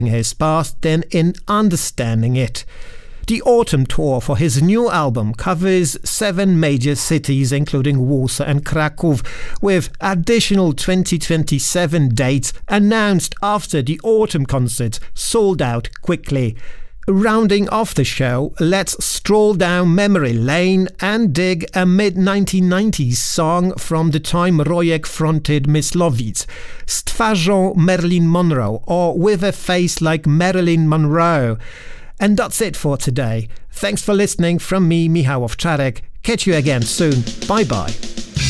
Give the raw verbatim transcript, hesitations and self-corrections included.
his past than in understanding it. The autumn tour for his new album covers seven major cities including Warsaw and Kraków, with additional twenty twenty-seven dates announced after the autumn concerts sold out quickly. Rounding off the show, let's stroll down memory lane and dig a mid nineteen nineties song from the time Rojek fronted Myslowice, Z twarzą Marilyn Monroe, or With a Face Like Marilyn Monroe. And that's it for today. Thanks for listening from me, Michał Owczarek. Catch you again soon. Bye bye.